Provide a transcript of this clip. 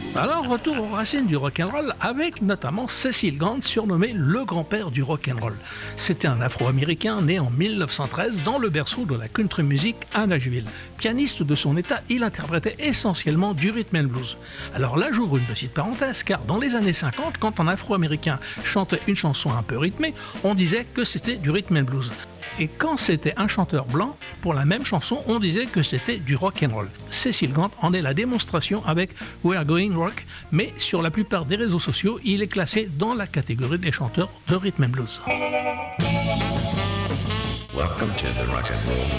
Alors, retour aux racines du rock'n'roll avec notamment Cecil Grant, surnommé le grand-père du rock'n'roll. C'était un Afro-Américain né en 1913 dans le berceau de la country music à Nashville. Pianiste de son état, il interprétait essentiellement du rhythm and blues. Alors là, j'ouvre une petite parenthèse, car dans les années 50, quand un Afro-Américain chantait une chanson un peu rythmée, on disait que c'était du rhythm and blues. Et quand c'était un chanteur blanc, pour la même chanson, on disait que c'était du rock and roll. Cecil Grant en est la démonstration avec We're Going Rock, mais sur la plupart des réseaux sociaux, il est classé dans la catégorie des chanteurs de rhythm and blues. Welcome to the Rock and Roll